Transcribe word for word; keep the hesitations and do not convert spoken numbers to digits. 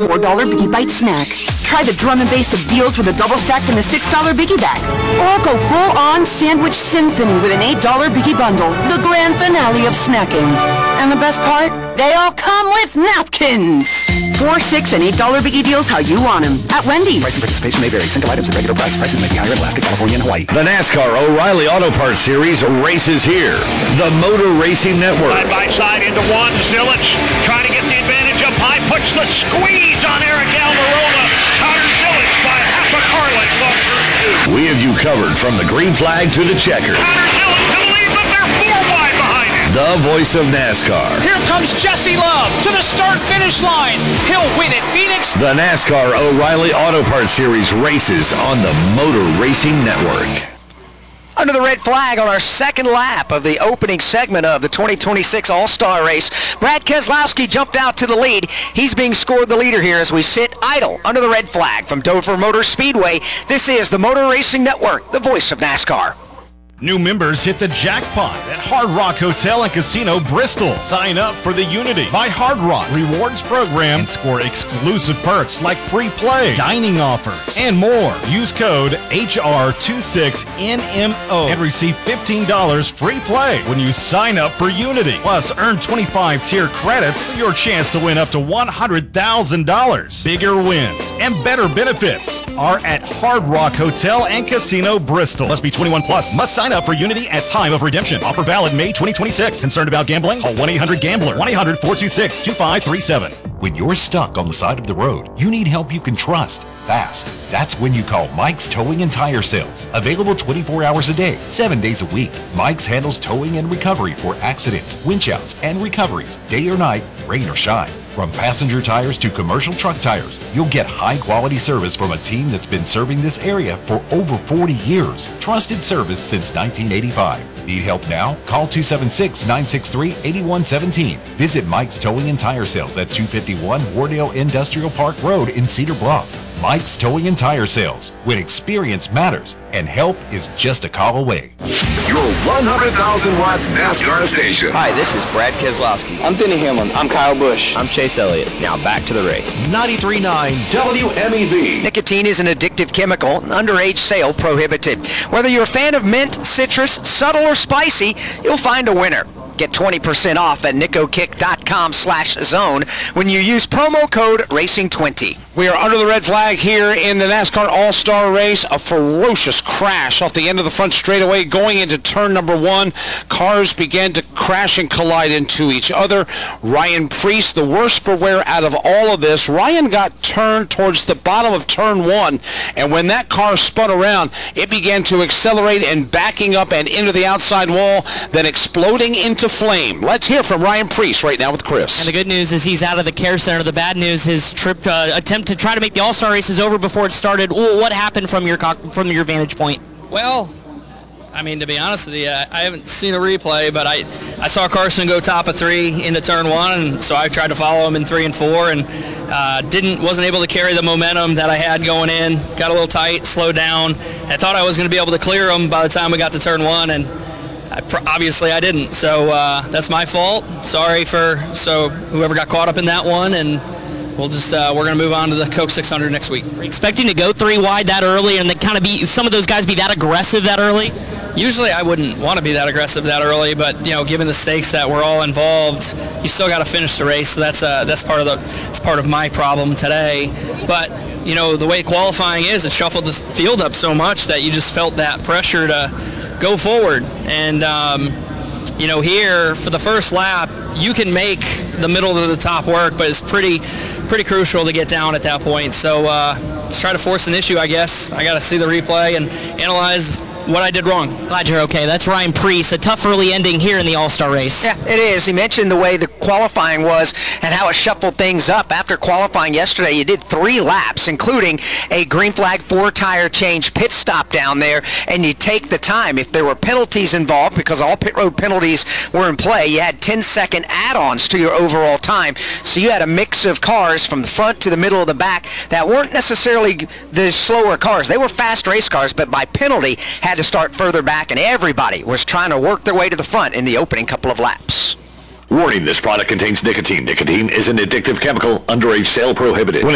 four dollar Biggie Bite snack. Try the drum and bass of deals with a double stack and a six dollar Biggie Bag. Or go full-on sandwich symphony with an eight dollar Biggie Bundle. The grand finale of snacking. And the best part? They all come with napkins. Four, six, and eight dollar Biggie deals how you want them. At Wendy's. Price and participation may vary. Single items at regular price. Prices may be higher in Alaska, California, and Hawaii. The NASCAR O'Reilly Auto Parts Series races here. The Motor Racing Network. Side by side into one. Zilich trying to get the advantage up high. Puts the squeeze on Eric Almirola. Connor Zilich by half a car length off through two. We have you covered from the green flag to the checker. Connor Zilich to the lead, but they're four wide behind him. The voice of NASCAR. Here comes Jesse Love to the start-finish line. He'll win at Phoenix. The NASCAR O'Reilly Auto Parts Series races on the Motor Racing Network. Under the red flag on our second lap of the opening segment of the twenty twenty-six All-Star Race, Brad Keselowski jumped out to the lead. He's being scored the leader here as we sit idle under the red flag from Dover Motor Speedway. This is the Motor Racing Network, the voice of NASCAR. New members hit the jackpot at Hard Rock Hotel and Casino Bristol. Sign up for the Unity by Hard Rock Rewards program and score exclusive perks like free play, dining offers, and more. Use code H R twenty-six N M O and receive fifteen dollars free play when you sign up for Unity. Plus, earn twenty-five tier credits for your chance to win up to one hundred thousand dollars. Bigger wins and better benefits are at Hard Rock Hotel and Casino Bristol. Must be twenty-one plus. Must sign up for Unity at time of redemption. Offer valid May twenty twenty-six. Concerned about gambling? Call one eight hundred gambler. one eight hundred four two six two five three seven. When you're stuck on the side of the road, you need help you can trust, fast. That's when you call Mike's Towing and Tire Sales. Available twenty-four hours a day, seven days a week. Mike's handles towing and recovery for accidents, winch outs, and recoveries, day or night, rain or shine. From passenger tires to commercial truck tires, you'll get high-quality service from a team that's been serving this area for over forty years. Trusted service since nineteen eighty-five. Need help now? Call two seven six, nine six three, eight one one seven. Visit Mike's Towing and Tire Sales at two fifty-one Wardale Industrial Park Road in Cedar Bluff. Mike's Towing and Tire Sales, when experience matters and help is just a call away. Your one hundred thousand watt NASCAR station. Hi, this is Brad Keselowski. I'm Denny Hamlin. I'm Kyle Busch. I'm Chase Elliott. Now back to the race. ninety-three point nine W M E V. Nicotine is an addictive chemical, underage sale prohibited. Whether you're a fan of mint, citrus, subtle, or spicy, you'll find a winner. Get twenty percent off at nicokick.com slash zone when you use promo code racing twenty. We are under the red flag here in the NASCAR All-Star Race. A ferocious crash off the end of the front straightaway going into turn number one. Cars began to crash and collide into each other. Ryan Preece, the worst for wear out of all of this. Ryan got turned towards the bottom of turn one, and when that car spun around, it began to accelerate and backing up and into the outside wall, then exploding into flame. Let's hear from Ryan Preece right now with Chris. And the good news is he's out of the care center. The bad news, his trip uh, attempt to try to make the All-Star race is over before it started. Well, what happened from your from your vantage point? Well, I mean, to be honest with you, I, I haven't seen a replay, but I, I saw Carson go top of three into turn one, and so I tried to follow him in three and four, and uh, didn't wasn't able to carry the momentum that I had going in. Got a little tight, slowed down. I thought I was going to be able to clear him by the time we got to turn one, and I pr- obviously I didn't. So uh, that's my fault. Sorry for so whoever got caught up in that one, and we'll just uh, we're going to move on to the Coke six hundred next week. Are you expecting to go three wide that early and then kind of be some of those guys be that aggressive that early? Usually I wouldn't want to be that aggressive that early, but you know, given the stakes that we're all involved, you still got to finish the race. So that's uh, that's part of the that's part of my problem today. But you know, the way qualifying is, it shuffled the field up so much that you just felt that pressure to go forward. And um, you know, here for the first lap, you can make the middle to the top work, but it's pretty pretty crucial to get down at that point. So uh, let's try to force an issue, I guess. I got to see the replay and analyze what I did wrong. Glad you're okay. That's Ryan Preece. A tough early ending here in the All-Star race. Yeah, it is. He mentioned the way the qualifying was and how it shuffled things up. After qualifying yesterday, you did three laps, including a green flag four-tire change pit stop down there, and you take the time. If there were penalties involved, because all pit road penalties were in play, you had ten-second add-ons to your overall time. So you had a mix of cars from the front to the middle of the back that weren't necessarily the slower cars. They were fast race cars, but by penalty had to start further back, and everybody was trying to work their way to the front in the opening couple of laps. Warning, this product contains nicotine. Nicotine is an addictive chemical. Underage sale prohibited. When